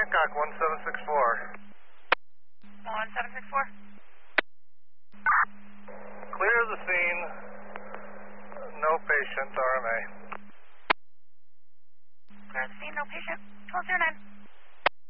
Hancock 1764. 1764. Clear the scene. No patient, RMA. Clear the scene, no patient. 1209.